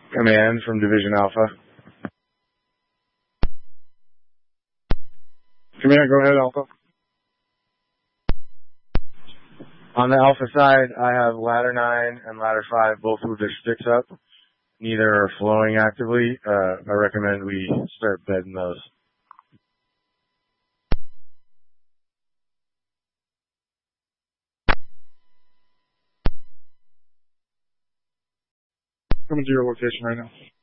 Command from Division Alpha. Command, go ahead, Alpha. On the Alpha side, I have ladder 9 and ladder 5 both with their sticks up. Neither are flowing actively. I recommend we start bedding those. Coming to your location right now.